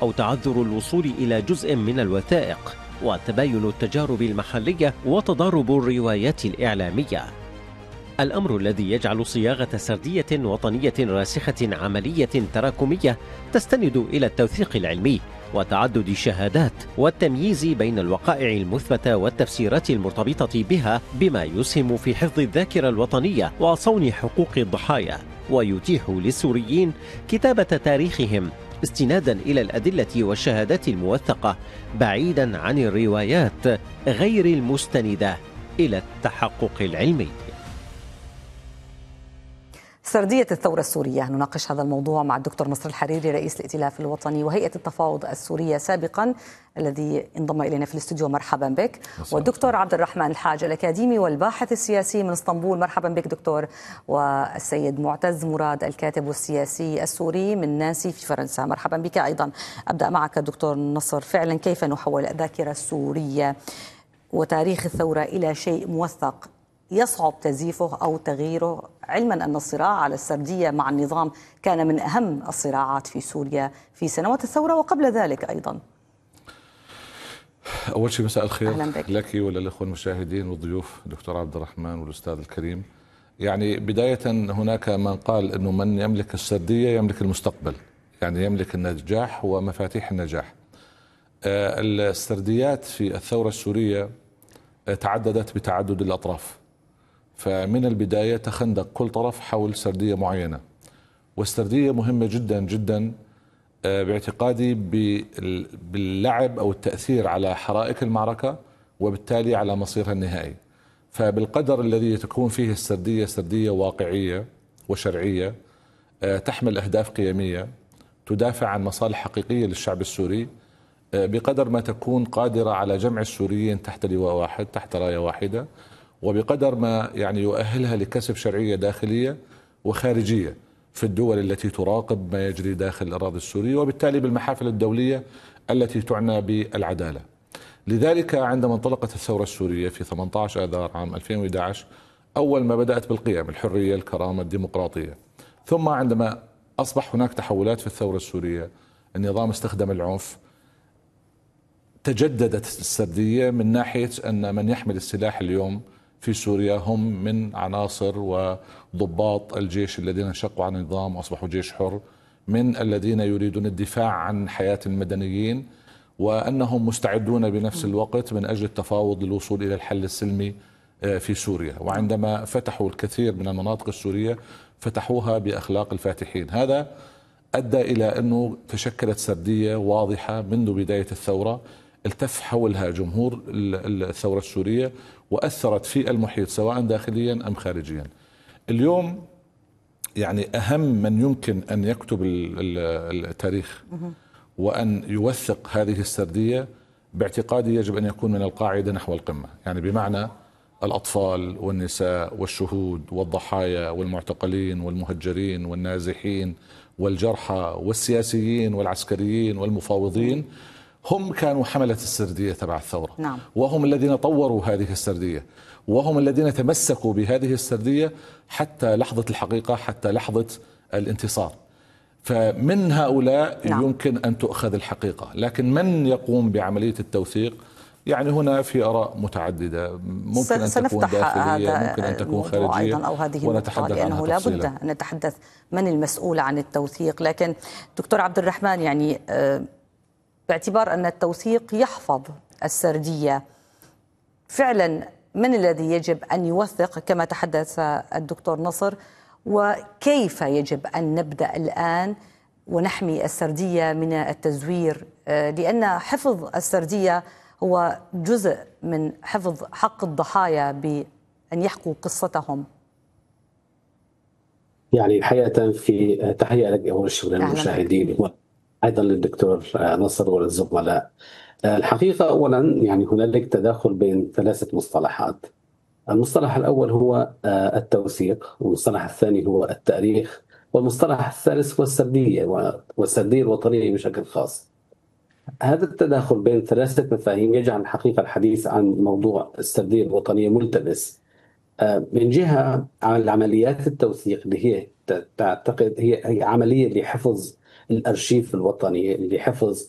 أو تعذر الوصول إلى جزء من الوثائق، وتباين التجارب المحلية وتضارب الروايات الإعلامية. الأمر الذي يجعل صياغة سردية وطنية راسخة عملية تراكمية تستند إلى التوثيق العلمي وتعدد الشهادات والتمييز بين الوقائع المثبتة والتفسيرات المرتبطة بها، بما يسهم في حفظ الذاكرة الوطنية وصون حقوق الضحايا، ويتيح للسوريين كتابة تاريخهم استنادا إلى الأدلة والشهادات الموثقة، بعيدا عن الروايات غير المستندة إلى التحقق العلمي. سردية الثورة السورية، نناقش هذا الموضوع مع الدكتور نصر الحريري رئيس الائتلاف الوطني وهيئة التفاوض السورية سابقا، الذي انضم إلينا في الاستوديو. مرحبا بك. والدكتور عبد الرحمن الحاج الأكاديمي والباحث السياسي من اسطنبول. مرحبا بك دكتور. والسيد معتز مراد الكاتب والسياسي السوري من نانسي في فرنسا. مرحبا بك أيضا. أبدأ معك دكتور نصر. فعلا كيف نحول الذاكرة السورية وتاريخ الثورة إلى شيء موثق يصعب تزييفه أو تغييره، علما أن الصراع على السردية مع النظام كان من أهم الصراعات في سوريا في سنوات الثورة وقبل ذلك أيضا؟ أول شيء مساء الخير لك وللأخوة المشاهدين والضيوف دكتور عبد الرحمن والأستاذ الكريم. يعني بداية هناك من قال أنه من يملك السردية يملك المستقبل، يعني يملك النجاح ومفاتيح النجاح. السرديات في الثورة السورية تعددت بتعدد الأطراف، فمن البداية تخندق كل طرف حول سردية معينة، والسردية مهمة جدا جدا باعتقادي باللعب أو التأثير على حرائق المعركة وبالتالي على مصيرها النهائي. فبالقدر الذي تكون فيه السردية سردية واقعية وشرعية تحمل أهداف قيمية تدافع عن مصالح حقيقية للشعب السوري، بقدر ما تكون قادرة على جمع السوريين تحت لواء واحد تحت راية واحدة، وبقدر ما يعني يؤهلها لكسب شرعية داخلية وخارجية في الدول التي تراقب ما يجري داخل الأراضي السورية، وبالتالي بالمحافل الدولية التي تعنى بالعدالة. لذلك عندما انطلقت الثورة السورية في 18 آذار عام 2011، أول ما بدأت بالقيم الحرية الكرامة الديمقراطية، ثم عندما أصبح هناك تحولات في الثورة السورية، النظام استخدم العنف، تجددت السردية من ناحية أن من يحمل السلاح اليوم في سوريا هم من عناصر وضباط الجيش الذين انشقوا عن النظام وأصبحوا جيش حر، من الذين يريدون الدفاع عن حياة المدنيين، وأنهم مستعدون بنفس الوقت من أجل التفاوض للوصول إلى الحل السلمي في سوريا. وعندما فتحوا الكثير من المناطق السورية فتحوها بأخلاق الفاتحين. هذا أدى إلى أنه تشكلت سردية واضحة منذ بداية الثورة التف حولها جمهور الثورة السورية وأثرت في المحيط سواء داخليا أم خارجيا. اليوم يعني أهم من يمكن أن يكتب التاريخ وأن يوثق هذه السردية باعتقادي يجب أن يكون من القاعدة نحو القمة، يعني بمعنى الأطفال والنساء والشهود والضحايا والمعتقلين والمهجرين والنازحين والجرحى والسياسيين والعسكريين والمفاوضين هم كانوا حملة السردية تبع الثورة. نعم. وهم الذين طوروا هذه السردية، وهم الذين تمسكوا بهذه السردية حتى لحظة الحقيقة، حتى لحظة الانتصار. فمن هؤلاء نعم. يمكن أن تؤخذ الحقيقة، لكن من يقوم بعملية التوثيق يعني هنا في آراء متعددة، ممكن أن تكون داخلية، ممكن أن تكون خارجية أيضا أو هذه النقطة، لأنه لا بد أن نتحدث من المسؤول عن التوثيق. لكن دكتور عبد الرحمن، يعني باعتبار أن التوثيق يحفظ السردية، فعلا من الذي يجب أن يوثق كما تحدث الدكتور نصر، وكيف يجب أن نبدأ الآن ونحمي السردية من التزوير؟ لأن حفظ السردية هو جزء من حفظ حق الضحايا بأن يحكوا قصتهم. يعني الحقيقة في تحية لك أول الشغل للمشاهدين وأيضا للدكتور نصر والزملاء. الحقيقة أولا يعني هنالك تداخل بين ثلاثة مصطلحات. المصطلح الأول هو التوثيق، والمصطلح الثاني هو التاريخ، والمصطلح الثالث هو السردية والسردية الوطنية بشكل خاص. هذا التداخل بين ثلاثة مفاهيم يجعل الحقيقة الحديث عن موضوع السردية الوطنية ملتبس. من جهة عن عمليات التوثيق اللي هي تعتقد هي عملية لحفظ الأرشيف الوطني، لحفظ